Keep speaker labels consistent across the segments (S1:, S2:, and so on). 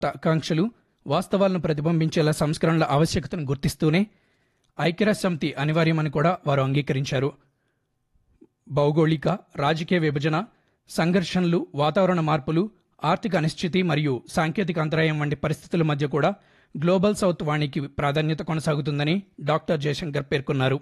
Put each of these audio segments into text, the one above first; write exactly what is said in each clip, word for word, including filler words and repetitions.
S1: ఆకాంక్షలు వాస్తవాలను ప్రతిబింబించేలా సంస్కరణల ఆవశ్యకతను గుర్తిస్తూనే ఐక్యరాజ్యసమితి అనివార్యమని కూడా వారు అంగీకరించారు. భౌగోళిక రాజకీయ విభజన, సంఘర్షణలు, వాతావరణ మార్పులు, ఆర్థిక అనిశ్చితి మరియు సాంకేతిక అంతరాయం వంటి పరిస్థితుల మధ్య కూడా గ్లోబల్ సౌత్ వాణికి ప్రాధాన్యత కొనసాగుతుందని డాక్టర్ జయశంకర్ పేర్కొన్నారు.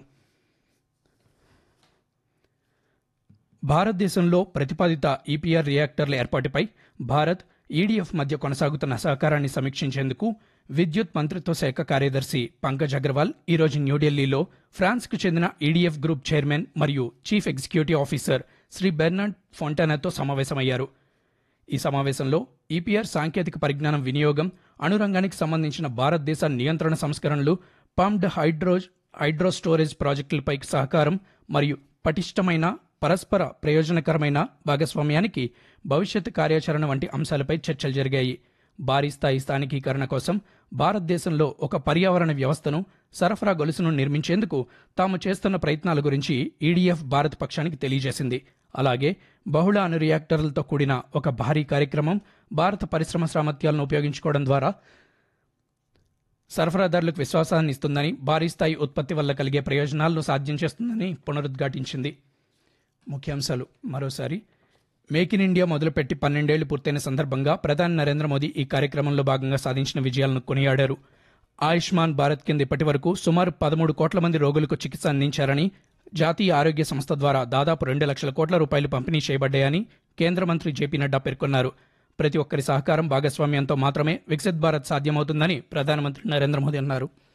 S1: భారతదేశంలో ప్రతిపాదిత ఈపీఆర్ రియాక్టర్ల ఏర్పాటుపై భారత్, ఈడీఎఫ్ మధ్య కొనసాగుతున్న సహకారాన్ని సమీక్షించేందుకు విద్యుత్ మంత్రిత్వ శాఖ కార్యదర్శి పంకజ్ అగర్వాల్ ఈరోజు న్యూఢిల్లీలో ఫ్రాన్స్కు చెందిన ఈడీఎఫ్ గ్రూప్ చైర్మన్ మరియు chief executive officer Shri Bernard ఫొంటానాతో సమావేశమయ్యారు. ఈ సమావేశంలో ఈపీఆర్ సాంకేతిక పరిజ్ఞానం వినియోగం, అణురంగానికి సంబంధించిన భారతదేశ నియంత్రణ సంస్కరణలు, పంప్డ్ హైడ్రో హైడ్రో స్టోరేజ్ ప్రాజెక్టులపై సహకారం మరియు పటిష్టమైన పరస్పర ప్రయోజనకరమైన భాగస్వామ్యానికి భవిష్యత్ కార్యాచరణ వంటి అంశాలపై చర్చలు జరిగాయి. భారీ స్థాయి స్థానికీకరణ కోసం భారతదేశంలో ఒక పర్యావరణ వ్యవస్థను, సరఫరా గొలుసును నిర్మించేందుకు తాము చేస్తున్న ప్రయత్నాల గురించి ఈడీఎఫ్ భారత్ పక్షానికి తెలియజేసింది. అలాగే బహుళ అణు రియాక్టర్లతో కూడిన ఒక భారీ కార్యక్రమం భారత పరిశ్రమ సామర్థ్యాలను ఉపయోగించుకోవడం ద్వారా సరఫరాదారులకు విశ్వాసాన్ని ఇస్తుందని, భారీ స్థాయి ఉత్పత్తి వల్ల కలిగే ప్రయోజనాలను సాధ్యం చేస్తుందని పునరుద్ఘాటించింది. ముఖ్యాంశాలు మరోసారి. మేక్ ఇన్ ఇండియా మొదలుపెట్టి పన్నెండేళ్లు పూర్తయిన సందర్భంగా ప్రధాని నరేంద్ర మోదీ ఈ కార్యక్రమంలో భాగంగా సాధించిన విజయాలను కొనియాడారు. ఆయుష్మాన్ భారత్ కింద ఇప్పటి వరకు సుమారు పదమూడు కోట్ల మంది రోగులకు చికిత్స అందించారని, జాతీయ ఆరోగ్య సంస్థ ద్వారా దాదాపు రెండు లక్షల కోట్ల రూపాయలు పంపిణీ చేయబడ్డాయని కేంద్ర మంత్రి జేపీ నడ్డా పేర్కొన్నారు. ప్రతి ఒక్కరి సహకారం, భాగస్వామ్యంతో మాత్రమే వికసిత్ భారత్ సాధ్యమవుతుందని ప్రధానమంత్రి నరేంద్ర మోదీ అన్నారు.